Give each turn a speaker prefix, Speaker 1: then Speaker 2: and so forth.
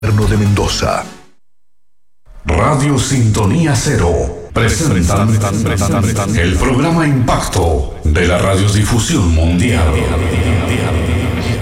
Speaker 1: de Mendoza. Radio Sintonía Cero presenta el programa Impacto de la Radiodifusión Mundial.